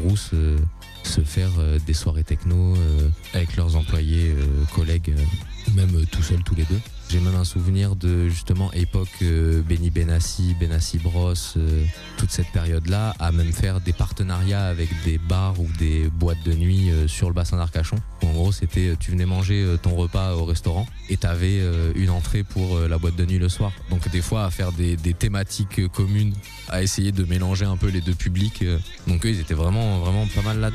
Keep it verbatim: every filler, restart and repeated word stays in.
Rousse euh, se faire euh, des soirées techno euh, avec leurs employés, euh, collègues, euh, ou même euh, tout seuls tous les deux. J'ai même un souvenir de justement époque euh, Benny Benassi, Benassi Bros, euh, toute cette période-là, à même faire des partenariats avec des bars ou des boîtes de nuit euh, sur le bassin d'Arcachon. En gros, c'était tu venais manger euh, ton repas au restaurant et t'avais euh, une entrée pour euh, la boîte de nuit le soir. Donc des fois à faire des, des thématiques euh, communes, à essayer de mélanger un peu les deux publics. Euh. Donc eux, ils étaient vraiment, vraiment pas mal là-dedans.